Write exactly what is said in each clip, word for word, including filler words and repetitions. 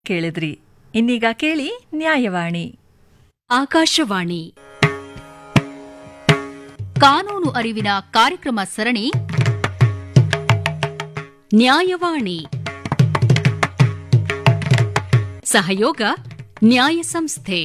ಕೇಳಿದ್ರಿ. ಇನ್ನೀಗ ಕೇಳಿ ನ್ಯಾಯವಾಣಿ. ಆಕಾಶವಾಣಿ ಕಾನೂನು ಅರಿವಿನ ಕಾರ್ಯಕ್ರಮ ಸರಣಿ ನ್ಯಾಯವಾಣಿ. ಸಹಯೋಗ ನ್ಯಾಯ ಸಂಸ್ಥೆ.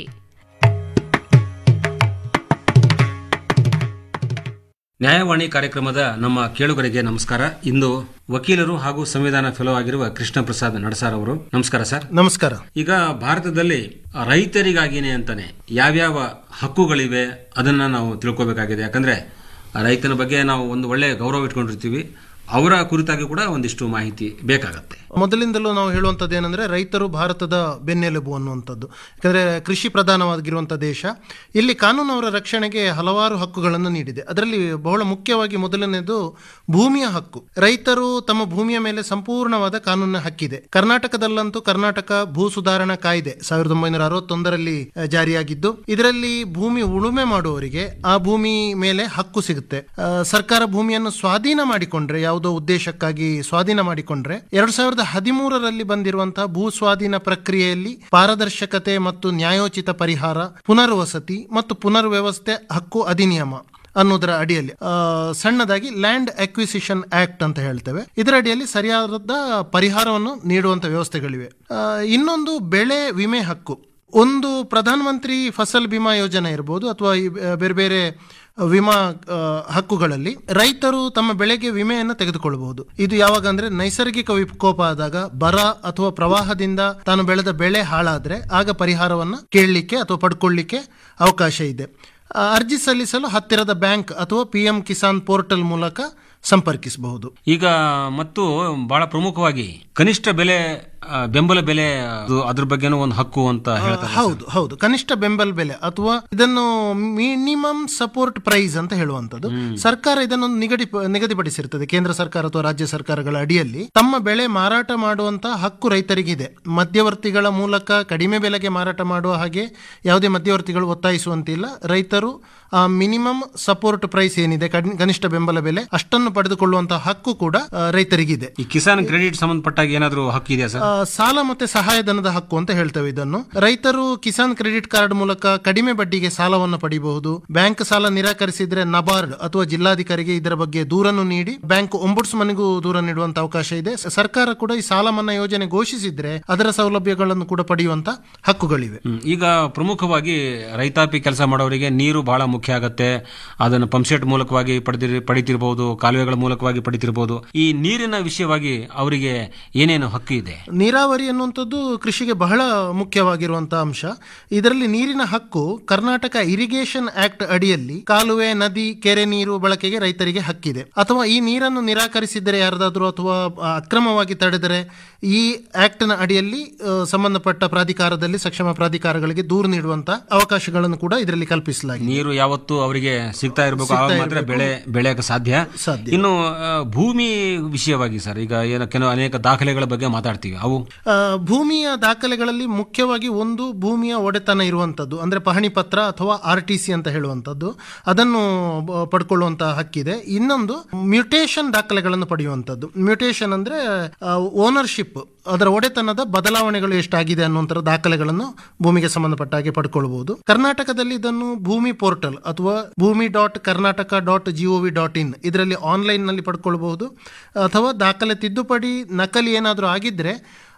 ನ್ಯಾಯವಾಣಿ ಕಾರ್ಯಕ್ರಮದ ನಮ್ಮ ಕೇಳುಗರಿಗೆ ನಮಸ್ಕಾರ. ಇಂದು ವಕೀಲರು ಹಾಗೂ ಸಂವಿಧಾನ ಫೆಲೋ ಆಗಿರುವ ಕೃಷ್ಣ ಪ್ರಸಾದ್ ನಡಸಾರ್ ಅವರು. ನಮಸ್ಕಾರ ಸರ್. ನಮಸ್ಕಾರ. ಈಗ ಭಾರತದಲ್ಲಿ ರೈತರಿಗಾಗಿನೇ ಅಂತಾನೆ ಯಾವ್ಯಾವ ಹಕ್ಕುಗಳಿವೆ ಅದನ್ನ ನಾವು ತಿಳ್ಕೋಬೇಕಾಗಿದೆ. ಯಾಕಂದ್ರೆ ರೈತನ ಬಗ್ಗೆ ನಾವು ಒಂದು ಒಳ್ಳೆ ಗೌರವ ಇಟ್ಕೊಂಡಿರ್ತೀವಿ, ಅವರ ಕುರಿತಾಗಿ ಕೂಡ ಒಂದಿಷ್ಟು ಮಾಹಿತಿ ಬೇಕಾಗತ್ತೆ. ಮೊದಲಿಂದಲೂ ನಾವು ಹೇಳುವಂಥದ್ದು ಏನಂದ್ರೆ ರೈತರು ಭಾರತದ ಬೆನ್ನೆಲುಬು ಅನ್ನುವಂಥದ್ದು. ಯಾಕಂದ್ರೆ ಕೃಷಿ ಪ್ರಧಾನವಾಗಿರುವಂಥ ದೇಶ. ಇಲ್ಲಿ ಕಾನೂನು ಅವರ ರಕ್ಷಣೆಗೆ ಹಲವಾರು ಹಕ್ಕುಗಳನ್ನು ನೀಡಿದೆ. ಅದರಲ್ಲಿ ಬಹಳ ಮುಖ್ಯವಾಗಿ ಮೊದಲನೇದು ಭೂಮಿಯ ಹಕ್ಕು. ರೈತರು ತಮ್ಮ ಭೂಮಿಯ ಮೇಲೆ ಸಂಪೂರ್ಣವಾದ ಕಾನೂನಿನ ಹಕ್ಕಿದೆ. ಕರ್ನಾಟಕದಲ್ಲಂತೂ ಕರ್ನಾಟಕ ಭೂ ಸುಧಾರಣಾ ಕಾಯ್ದೆ ಸಾವಿರದ ಒಂಬೈನೂರ ಅರವತ್ತೊಂದರಲ್ಲಿ ಜಾರಿಯಾಗಿದ್ದು, ಇದರಲ್ಲಿ ಭೂಮಿ ಉಳುಮೆ ಮಾಡುವವರಿಗೆ ಆ ಭೂಮಿ ಮೇಲೆ ಹಕ್ಕು ಸಿಗುತ್ತೆ. ಸರ್ಕಾರ ಭೂಮಿಯನ್ನು ಸ್ವಾಧೀನ ಮಾಡಿಕೊಂಡ್ರೆ, ಯಾವುದೋ ಉದ್ದೇಶಕ್ಕಾಗಿ ಸ್ವಾಧೀನ ಮಾಡಿಕೊಂಡ್ರೆ, ಎರಡ್ ಸಾವಿರದ ಹದಿಮೂರರಲ್ಲಿ ಬಂದಿರುವಂತಹ ಭೂ ಸ್ವಾಧೀನ ಪ್ರಕ್ರಿಯೆಯಲ್ಲಿ ಪಾರದರ್ಶಕತೆ ಮತ್ತು ನ್ಯಾಯೋಚಿತ ಪರಿಹಾರ, ಪುನರ್ವಸತಿ ಮತ್ತು ಪುನರ್ವ್ಯವಸ್ಥೆ ಹಕ್ಕು ಅಧಿನಿಯಮ ಅನ್ನೋದರ ಅಡಿಯಲ್ಲಿ ಸಣ್ಣದಾಗಿ ಲ್ಯಾಂಡ್ ಅಕ್ವಿಸಿಷನ್ ಆಕ್ಟ್ ಅಂತ ಹೇಳ್ತೇವೆ. ಇದರ ಅಡಿಯಲ್ಲಿ ಸರಿಯಾದ ಪರಿಹಾರವನ್ನು ನೀಡುವಂತ ವ್ಯವಸ್ಥೆಗಳಿವೆ. ಇನ್ನೊಂದು ಬೆಳೆ ವಿಮೆ ಹಕ್ಕು. ಒಂದು ಪ್ರಧಾನಮಂತ್ರಿ ಫಸಲ್ ಬಿಮಾ ಯೋಜನೆ ಇರಬಹುದು ಅಥವಾ ಬೇರೆ ಬೇರೆ ವಿಮಾ ಹಕ್ಕುಗಳಲ್ಲಿ ರೈತರು ತಮ್ಮ ಬೆಳೆಗೆ ವಿಮೆಯನ್ನು ತೆಗೆದುಕೊಳ್ಳಬಹುದು. ಇದು ಯಾವಾಗ ಅಂದ್ರೆ ನೈಸರ್ಗಿಕ ವಿಕೋಪ ಆದಾಗ, ಬರ ಅಥವಾ ಪ್ರವಾಹದಿಂದ ತಾನು ಬೆಳೆದ ಬೆಳೆ ಹಾಳಾದ್ರೆ ಆಗ ಪರಿಹಾರವನ್ನು ಕೇಳಲಿಕ್ಕೆ ಅಥವಾ ಪಡ್ಕೊಳ್ಳಿಕ್ಕೆ ಅವಕಾಶ ಇದೆ. ಅರ್ಜಿ ಸಲ್ಲಿಸಲು ಹತ್ತಿರದ ಬ್ಯಾಂಕ್ ಅಥವಾ ಪಿ ಎಂ ಕಿಸಾನ್ ಪೋರ್ಟಲ್ ಮೂಲಕ ಸಂಪರ್ಕಿಸಬಹುದು. ಈಗ ಮತ್ತು ಬಹಳ ಪ್ರಮುಖವಾಗಿ ಕನಿಷ್ಠ ಬೆಲೆ ಬೆಂಬಲ ಬೆಲೆ ಅದ್ರ ಬಗ್ಗೆನೂ ಒಂದು ಹಕ್ಕು ಅಂತ ಹೇಳ್ತಾರೆ. ಹೌದು ಹೌದು ಕನಿಷ್ಠ ಬೆಂಬಲ ಬೆಲೆ ಅಥವಾ ಇದನ್ನು ಮಿನಿಮಮ್ ಸಪೋರ್ಟ್ ಪ್ರೈಸ್ ಅಂತ ಹೇಳುವಂತದ್ದು. ಸರ್ಕಾರ ಇದನ್ನು ನಿಗದಿ ನಿಗದಿಪಡಿಸಿರ್ತದೆ. ಕೇಂದ್ರ ಸರ್ಕಾರ ಅಥವಾ ರಾಜ್ಯ ಸರ್ಕಾರಗಳ ಅಡಿಯಲ್ಲಿ ತಮ್ಮ ಬೆಳೆ ಮಾರಾಟ ಮಾಡುವಂತ ಹಕ್ಕು ರೈತರಿಗಿದೆ. ಮಧ್ಯವರ್ತಿಗಳ ಮೂಲಕ ಕಡಿಮೆ ಬೆಲೆಗೆ ಮಾರಾಟ ಮಾಡುವ ಹಾಗೆ ಯಾವುದೇ ಮಧ್ಯವರ್ತಿಗಳು ಒತ್ತಾಯಿಸುವಂತಿಲ್ಲ. ರೈತರು ಆ ಮಿನಿಮಮ್ ಸಪೋರ್ಟ್ ಪ್ರೈಸ್ ಏನಿದೆ, ಕನಿಷ್ಠ ಬೆಂಬಲ ಬೆಲೆ, ಅಷ್ಟನ್ನು ಪಡೆದುಕೊಳ್ಳುವಂತಹ ಹಕ್ಕು ಕೂಡ ರೈತರಿಗಿದೆ. ಈ ಕಿಸಾನ್ ಕ್ರೆಡಿಟ್ ಸಂಬಂಧಪಟ್ಟಾಗ ಏನಾದರೂ ಹಕ್ಕು ಇದೆಯಾ ಸರ್? ಸಾಲ ಮತ್ತೆ ಸಹಾಯಧನದ ಹಕ್ಕು ಅಂತ ಹೇಳ್ತೇವೆ ಇದನ್ನು. ರೈತರು ಕಿಸಾನ್ ಕ್ರೆಡಿಟ್ ಕಾರ್ಡ್ ಮೂಲಕ ಕಡಿಮೆ ಬಡ್ಡಿಗೆ ಸಾಲವನ್ನು ಪಡೆಯಬಹುದು. ಬ್ಯಾಂಕ್ ಸಾಲ ನಿರಾಕರಿಸಿದ್ರೆ ನಬಾರ್ಡ್ ಅಥವಾ ಜಿಲ್ಲಾಧಿಕಾರಿಗೆ ಇದರ ಬಗ್ಗೆ ದೂರನ್ನು ನೀಡಿ ಬ್ಯಾಂಕ್ ಒಂಬುಡ್ಸ್ಮನ್ಗೂ ದೂರ ನೀಡುವಂತ ಅವಕಾಶ ಇದೆ. ಸರ್ಕಾರ ಕೂಡ ಈ ಸಾಲ ಮನ್ನಾ ಯೋಜನೆ ಘೋಷಿಸಿದ್ರೆ ಅದರ ಸೌಲಭ್ಯಗಳನ್ನು ಕೂಡ ಪಡೆಯುವಂತ ಹಕ್ಕುಗಳಿವೆ. ಈಗ ಪ್ರಮುಖವಾಗಿ ರೈತಾಪಿ ಕೆಲಸ ಮಾಡೋರಿಗೆ ನೀರು ಬಹಳ ಮುಖ್ಯ ಆಗತ್ತೆ. ಅದನ್ನು ಪಂಪ್ಸೆಟ್ ಮೂಲಕವಾಗಿ ಪಡೆದಿರ್ ಪಡಿತಿರಬಹುದು, ಕಾಲುವೆಗಳ ಮೂಲಕವಾಗಿ ಪಡಿತಿರಬಹುದು. ಈ ನೀರಿನ ವಿಷಯವಾಗಿ ಅವರಿಗೆ ಏನೇನು ಹಕ್ಕು ಇದೆ? ನೀರಾವರಿ ಅನ್ನುವಂಥದ್ದು ಕೃಷಿಗೆ ಬಹಳ ಮುಖ್ಯವಾಗಿರುವಂತಹ ಅಂಶ. ಇದರಲ್ಲಿ ನೀರಿನ ಹಕ್ಕು ಕರ್ನಾಟಕ ಇರಿಗೇಷನ್ ಆಕ್ಟ್ ಅಡಿಯಲ್ಲಿ ಕಾಲುವೆ, ನದಿ, ಕೆರೆ ನೀರು ಬಳಕೆಗೆ ರೈತರಿಗೆ ಹಕ್ಕಿದೆ. ಅಥವಾ ಈ ನೀರನ್ನು ನಿರಾಕರಿಸಿದರೆ ಯಾರದಾದ್ರೂ ಅಥವಾ ಅಕ್ರಮವಾಗಿ ತಡೆದರೆ ಈ ಆಕ್ಟ್ ನ ಅಡಿಯಲ್ಲಿ ಸಂಬಂಧಪಟ್ಟ ಪ್ರಾಧಿಕಾರದಲ್ಲಿ ಸಕ್ಷಮ ಪ್ರಾಧಿಕಾರಗಳಿಗೆ ದೂರು ನೀಡುವಂತಹ ಅವಕಾಶಗಳನ್ನು ಕೂಡ ಇದರಲ್ಲಿ ಕಲ್ಪಿಸಲಾಗಿದೆ. ನೀರು ಯಾವತ್ತು ಅವರಿಗೆ ಸಿಗ್ತಾ ಇರಬೇಕು, ಮಾತ್ರ ಬೆಳೆ ಬೆಳೆಯಕ್ಕೆ ಸಾಧ್ಯ. ಇನ್ನು ಭೂಮಿ ವಿಷಯವಾಗಿ ಸರ್, ಈಗ ಏನಕ್ಕೆ ಅನೇಕ ದಾಖಲೆಗಳ ಬಗ್ಗೆ ಮಾತಾಡ್ತೀವಿ. ಅವು ಭೂಮಿಯ ದಾಖಲೆಗಳಲ್ಲಿ ಮುಖ್ಯವಾಗಿ ಒಂದು ಭೂಮಿಯ ಒಡೆತನ ಇರುವಂತದ್ದು, ಅಂದ್ರೆ ಪಹಣಿ ಪತ್ರ ಅಥವಾ ಆರ್ ಟಿ ಸಿ ಅಂತ ಹೇಳುವಂತದ್ದು, ಅದನ್ನು ಪಡ್ಕೊಳ್ಳುವಂತಹ ಹಕ್ಕಿದೆ. ಇನ್ನೊಂದು ಮ್ಯೂಟೇಷನ್ ದಾಖಲೆಗಳನ್ನು ಪಡೆಯುವಂತದ್ದು. ಮ್ಯೂಟೇಷನ್ ಅಂದ್ರೆ ಓನರ್ಶಿಪ್, ಅದರ ಒಡೆತನದ ಬದಲಾವಣೆಗಳು ಎಷ್ಟಾಗಿದೆ ಅನ್ನುವಂಥ ದಾಖಲೆಗಳನ್ನು ಭೂಮಿಗೆ ಸಂಬಂಧಪಟ್ಟ ಹಾಗೆ ಪಡ್ಕೊಳ್ಳಬಹುದು. ಕರ್ನಾಟಕದಲ್ಲಿ ಇದನ್ನು ಭೂಮಿ ಪೋರ್ಟಲ್ ಅಥವಾ ಭೂಮಿ dot Karnataka dot gov dot in ಇದರಲ್ಲಿ ಆನ್ಲೈನ್ ನಲ್ಲಿ ಪಡ್ಕೊಳ್ಬಹುದು. ಅಥವಾ ದಾಖಲೆ ತಿದ್ದುಪಡಿ ನಕಲಿ ಏನಾದರೂ ಆಗಿದ್ರೆ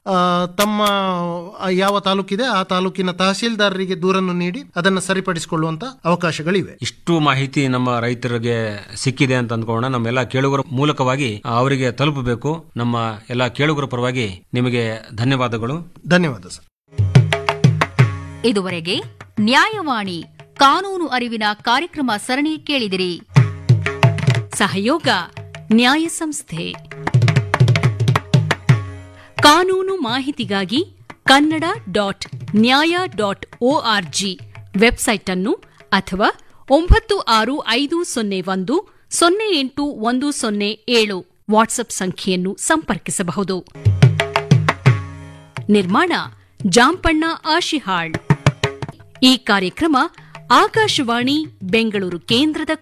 ತಮ್ಮ ಯಾವ ತಾಲೂಕಿದೆ ಆ ತಾಲೂಕಿನ ತಹಸೀಲ್ದಾರರಿಗೆ ದೂರನ್ನು ನೀಡಿ ಅದನ್ನು ಸರಿಪಡಿಸಿಕೊಳ್ಳುವಂತ ಅವಕಾಶಗಳಿವೆ. ಇಷ್ಟು ಮಾಹಿತಿ ನಮ್ಮ ರೈತರಿಗೆ ಸಿಕ್ಕಿದೆ ಅಂತ ಅಂದ್ಕೊಳ್ಳೋಣ. ನಮ್ಮೆಲ್ಲ ಕೇಳುಗರ ಮೂಲಕವಾಗಿ ಅವರಿಗೆ ತಲುಪಬೇಕು. ನಮ್ಮ ಎಲ್ಲ ಕೇಳುಗರ ಪರವಾಗಿ ನಿಮಗೆ ಧನ್ಯವಾದಗಳು. ಧನ್ಯವಾದ ಸರ್. ಇದುವರೆಗೆ ನ್ಯಾಯವಾಣಿ ಕಾನೂನು ಅರಿವಿನ ಕಾರ್ಯಕ್ರಮ ಸರಣಿ ಕೇಳಿದಿರಿ. ಸಹಯೋಗ ನ್ಯಾಯ ಸಂಸ್ಥೆ. ಕಾನೂನು ಮಾಹಿತಿಗಾಗಿ ಕನ್ನಡ ಡಾಟ್ ನ್ಯಾಯ ಡಾಟ್ ಒಆರ್ಜಿ ವೆಬ್ಸೈಟ್ ಅನ್ನು ಅಥವಾ ಒಂಬತ್ತು ಆರು ಐದು ಸೊನ್ನೆ ಒಂದು ಸೊನ್ನೆ ಎಂಟು ಒಂದು ಸೊನ್ನೆ ಏಳು ವಾಟ್ಸ್ಆಪ್ ಸಂಖ್ಯೆಯನ್ನು ಸಂಪರ್ಕಿಸಬಹುದು. ನಿರ್ಮಾಣ ಜಾಂಪಣ್ಣ ಆಶಿಹಾಳ್. ಈ ಕಾರ್ಯಕ್ರಮ ಆಕಾಶವಾಣಿ ಬೆಂಗಳೂರು ಕೇಂದ್ರದ